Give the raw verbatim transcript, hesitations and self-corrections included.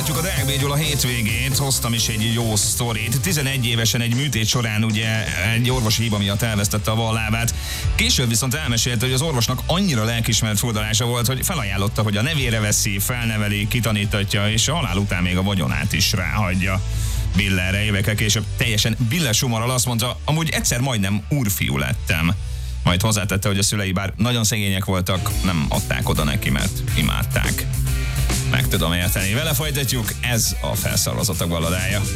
Folytatjuk a Deák B. Gyula hétvégét, hoztam is egy jó sztorit. tizenegy évesen egy műtét során ugye egy orvosi hiba miatt elvesztette a bal lábát. Később viszont elmesélte, hogy az orvosnak annyira lelkismert furdalása volt, hogy felajánlotta, hogy a nevére veszi, felneveli, kitanítatja, és a halál után még a vagyonát is ráhagyja. Bill erre évekkel később teljesen billes humorral azt mondta, amúgy egyszer majdnem úrfiú lettem. Majd hozzátette, hogy a szülei bár nagyon szegények voltak, nem adták oda neki, mert imádták. Meg tudom érteni. Vele folytatjuk, ez a Felszarvazottak balladája.